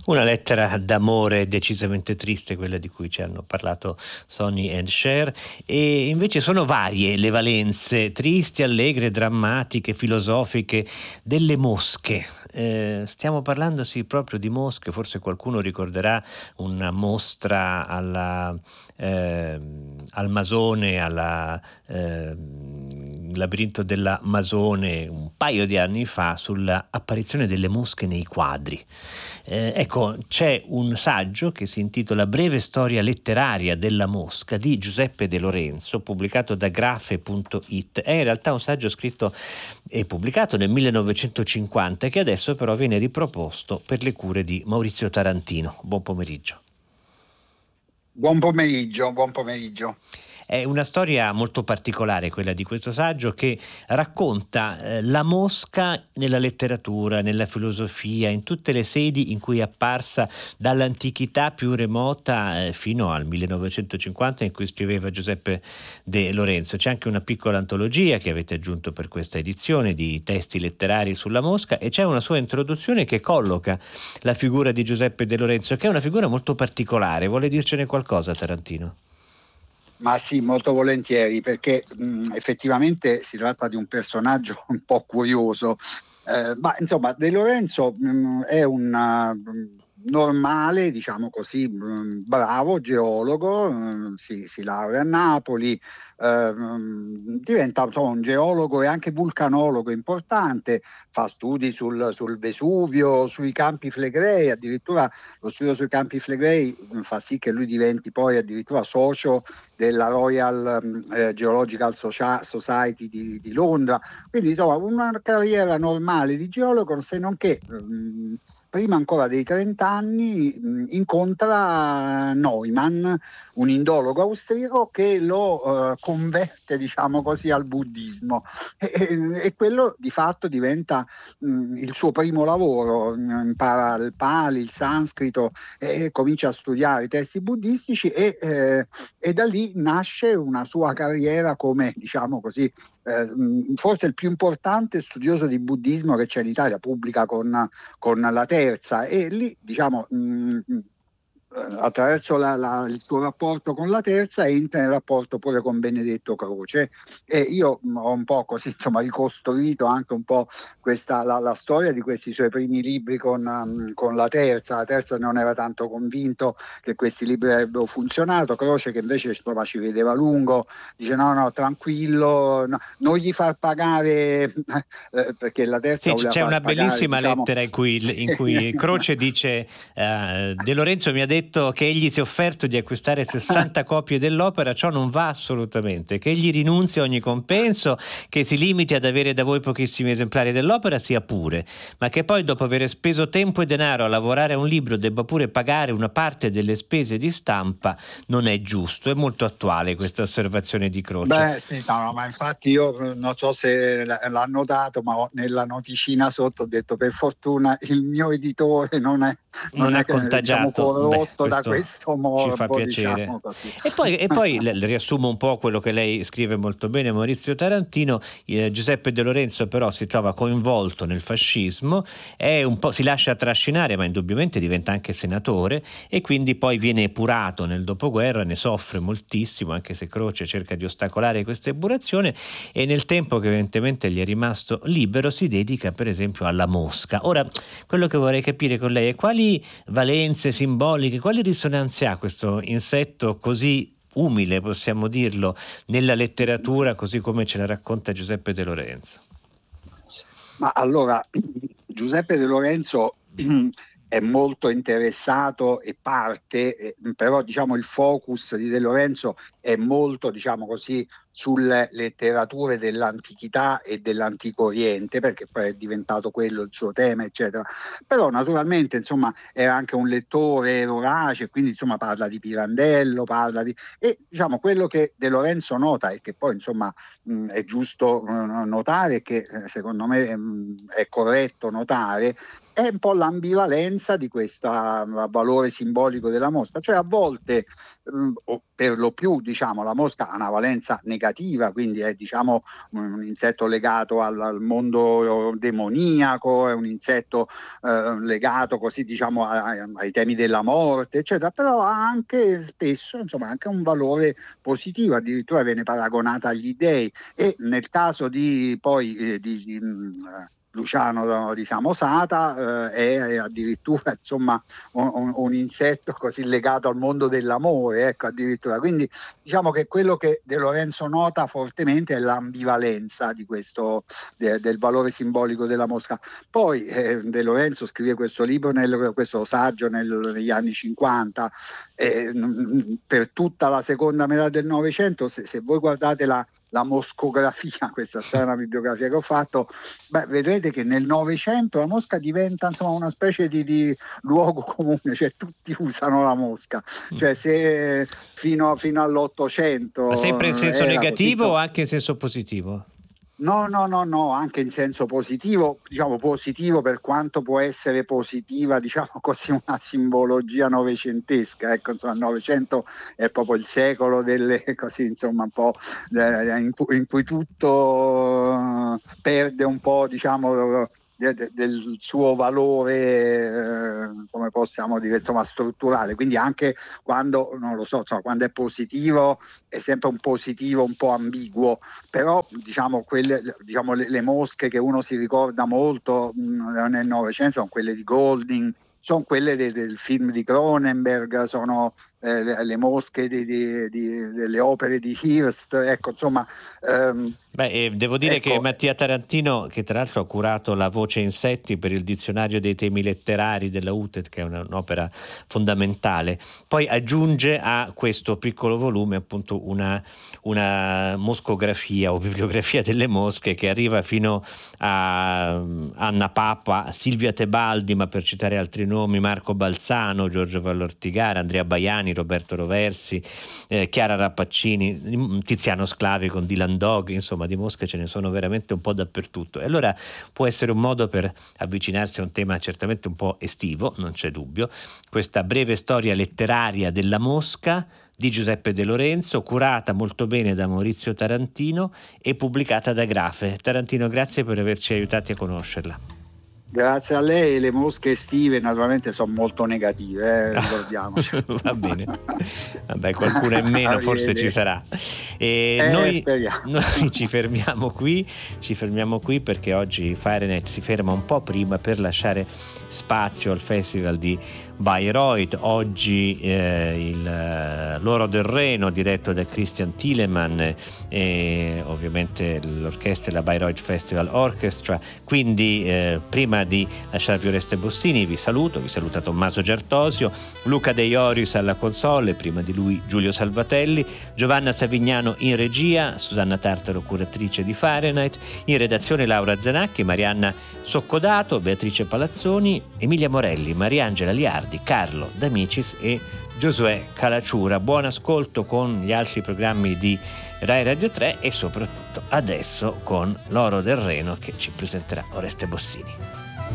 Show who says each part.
Speaker 1: Una lettera d'amore decisamente triste, quella di cui ci hanno parlato Sonny e Cher, e invece sono varie le valenze, tristi, allegre, drammatiche, filosofiche, delle mosche. Stiamo parlando sì proprio di mosche, forse qualcuno ricorderà una mostra al Masone, labirinto della Masone, un paio di anni fa, sull'apparizione delle mosche nei quadri. Ecco, c'è un saggio che si intitola Breve storia letteraria della mosca di Giuseppe De Lorenzo, pubblicato da Grafe.it. È in realtà un saggio scritto e pubblicato nel 1950 che adesso però viene riproposto per le cure di Maurizio Tarantino. Buon pomeriggio.
Speaker 2: Buon pomeriggio, buon pomeriggio.
Speaker 1: È una storia molto particolare quella di questo saggio, che racconta la mosca nella letteratura, nella filosofia, in tutte le sedi in cui è apparsa dall'antichità più remota fino al 1950, in cui scriveva Giuseppe De Lorenzo. C'è anche una piccola antologia che avete aggiunto per questa edizione di testi letterari sulla mosca, e c'è una sua introduzione che colloca la figura di Giuseppe De Lorenzo, che è una figura molto particolare. Vuole dircene qualcosa, Tarantino?
Speaker 2: Ma sì, molto volentieri, perché effettivamente si tratta di un personaggio un po' curioso. Ma insomma, De Lorenzo è un normale, diciamo così, bravo geologo, si laurea a Napoli, diventa insomma un geologo e anche vulcanologo importante, fa studi sul Vesuvio, sui Campi Flegrei, addirittura lo studio sui Campi Flegrei fa sì che lui diventi poi addirittura socio della Royal Geological Society di Londra. Quindi insomma una carriera normale di geologo, se non che prima ancora dei 30 anni incontra Neumann, un indologo austriaco che lo converte, diciamo così, al buddismo, e quello di fatto diventa il suo primo lavoro. Impara il Pali, il sanscrito, e comincia a studiare i testi buddistici, e da lì nasce una sua carriera come, diciamo così, forse il più importante studioso di buddismo che c'è in Italia. Pubblica con la Terza, e lì, diciamo, attraverso il suo rapporto con la Terza entra in rapporto pure con Benedetto Croce, e io ho un po' così, insomma, ricostruito anche un po' la storia di questi suoi primi libri con la Terza. La Terza non era tanto convinto che questi libri avrebbero funzionato. Croce, che invece insomma ci vedeva lungo, dice no, tranquillo, no, non gli far pagare perché la Terza
Speaker 1: Sì,
Speaker 2: voleva
Speaker 1: c'è
Speaker 2: far
Speaker 1: una
Speaker 2: pagare,
Speaker 1: bellissima
Speaker 2: diciamo.
Speaker 1: lettera in cui Croce dice De Lorenzo mi ha detto che egli si è offerto di acquistare 60 copie dell'opera, ciò non va assolutamente, che egli rinunzi a ogni compenso, che si limiti ad avere da voi pochissimi esemplari dell'opera, sia pure, ma che poi dopo aver speso tempo e denaro a lavorare a un libro debba pure pagare una parte delle spese di stampa, non è giusto. È molto attuale questa osservazione di Croce.
Speaker 2: Beh, sì, no, ma infatti io non so se l'ha notato, ma nella noticina sotto ho detto: per fortuna il mio editore non
Speaker 1: Non
Speaker 2: è
Speaker 1: è
Speaker 2: che, diciamo,
Speaker 1: contagiato. Beh,
Speaker 2: corrotto da
Speaker 1: questo
Speaker 2: questo
Speaker 1: ci fa
Speaker 2: morbo,
Speaker 1: piacere.
Speaker 2: diciamo così.
Speaker 1: E poi riassumo un po' quello che lei scrive molto bene, Maurizio Tarantino. Giuseppe De Lorenzo però si trova coinvolto nel fascismo, è un po', si lascia trascinare, ma indubbiamente diventa anche senatore, e quindi poi viene epurato nel dopoguerra, ne soffre moltissimo, anche se Croce cerca di ostacolare questa epurazione, e nel tempo che evidentemente gli è rimasto libero si dedica per esempio alla mosca. Ora, quello che vorrei capire con lei è quali valenze simboliche, quali risonanze ha questo insetto così umile, possiamo dirlo, nella letteratura, così come ce la racconta Giuseppe De Lorenzo?
Speaker 2: Ma allora, Giuseppe De Lorenzo è molto interessato e parte, però diciamo il focus di De Lorenzo è molto, diciamo così, sulle letterature dell'antichità e dell'antico Oriente, perché poi è diventato quello il suo tema, eccetera. Però naturalmente, insomma, è anche un lettore vorace, quindi insomma parla di Pirandello, e diciamo quello che De Lorenzo nota, e che poi insomma è giusto notare, che secondo me è corretto notare, è un po' l'ambivalenza di questo valore simbolico della mosca. Cioè a volte per lo più, diciamo, la mosca ha una valenza negativa, quindi è, diciamo, un insetto legato al mondo demoniaco, è un insetto legato così, diciamo, ai temi della morte, eccetera, però ha anche spesso, insomma, anche un valore positivo, addirittura viene paragonata agli dei, e nel caso di poi Luciano, diciamo, Sata, è addirittura, insomma, un insetto così legato al mondo dell'amore, ecco, addirittura. Quindi diciamo che quello che De Lorenzo nota fortemente è l'ambivalenza di questo del valore simbolico della mosca. Poi De Lorenzo scrive questo libro, questo saggio negli anni 50, per tutta la seconda metà del Novecento. Se voi guardate la moscografia, questa strana bibliografia che ho fatto, vedrete che nel Novecento la mosca diventa, insomma, una specie di luogo comune, cioè tutti usano la mosca, cioè se fino all'Ottocento.
Speaker 1: Ma sempre in senso negativo
Speaker 2: così,
Speaker 1: o anche in senso positivo?
Speaker 2: No, anche in senso positivo, diciamo positivo per quanto può essere positiva, diciamo così, una simbologia novecentesca. Ecco, insomma, il Novecento è proprio il secolo delle, così, insomma, un po' in cui tutto perde un po', diciamo, del suo valore, come possiamo dire, insomma, strutturale. Quindi anche quando, non lo so, insomma, quando è positivo è sempre un positivo un po' ambiguo, però diciamo le mosche che uno si ricorda molto nel Novecento sono quelle di Golding, sono quelle del film di Cronenberg, sono le mosche delle opere di Hirst, ecco, insomma.
Speaker 1: Devo dire che Mattia Tarantino, che tra l'altro ha curato la voce insetti per il dizionario dei temi letterari della UTED, che è un'opera fondamentale, poi aggiunge a questo piccolo volume appunto una moscografia o bibliografia delle mosche che arriva fino a Anna Papa, Silvia Tebaldi, ma per citare altri nomi, Marco Balzano, Giorgio Vallortigara, Andrea Baiani, Roberto Roversi, Chiara Rappaccini, Tiziano Sclavi con Dylan Dog, insomma di mosche ce ne sono veramente un po' dappertutto, e allora può essere un modo per avvicinarsi a un tema certamente un po' estivo, non c'è dubbio, questa breve storia letteraria della mosca di Giuseppe De Lorenzo, curata molto bene da Maurizio Tarantino e pubblicata da Grafe. Tarantino, grazie per averci aiutati a conoscerla.
Speaker 2: Grazie a lei. Le mosche estive naturalmente sono molto negative, ricordiamoci.
Speaker 1: Va bene, vabbè, qualcuna in meno forse ci sarà. Noi ci fermiamo qui perché oggi Fahrenheit si ferma un po' prima per lasciare spazio al festival di Bayreuth. Oggi l'Oro del Reno diretto da Christian Thielemann e ovviamente l'orchestra della Bayreuth Festival Orchestra. Quindi prima di lasciarvi Oreste Bossini vi saluta Tommaso Giartosio, Luca De Ioris alla console, prima di lui Giulio Salvatelli, Giovanna Savignano in regia, Susanna Tartaro curatrice di Fahrenheit, in redazione Laura Zanacchi, Marianna Soccodato, Beatrice Palazzoni, Emilia Morelli, Mariangela Liardi, Carlo D'Amicis e Giosuè Calacciura. Buon ascolto con gli altri programmi di Rai Radio 3 e soprattutto adesso con l'Oro del Reno che ci presenterà Oreste Bossini.